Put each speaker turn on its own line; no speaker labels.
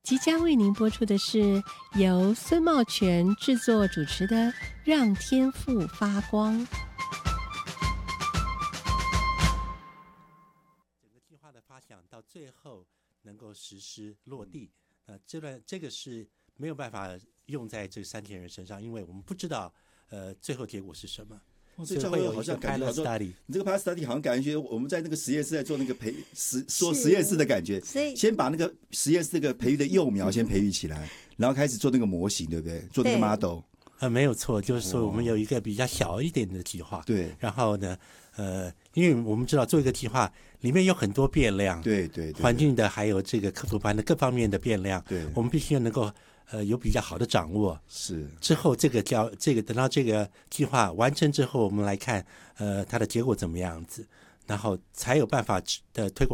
即将为您播出的是由孙茂全制作主持的《让天赋发光》。
整个计划的发想到最后能够实施落地，这个是没有办法用在这3000人身上，因为我们不知道最后结果是什么。
这教会好像感觉好像你这个 pilot study 好像感觉我们在那个实验室在做那个做实验室的感觉，先把那个实验室这个培育的幼苗先培育起来，然后开始做那个模型，对不对？做那个 model。
没有错，就是说我们有一个比较小一点的计划，
对。
然后呢，因为我们知道做一个计划里面有很多变量，
对，
环境的还有这个客服班的各方面的变量，
对，
我们必须要能够有比较好的掌握。
是
之后这个等到这个计划完成之后，我们来看它的结果怎么样子，然后才有办法的推广。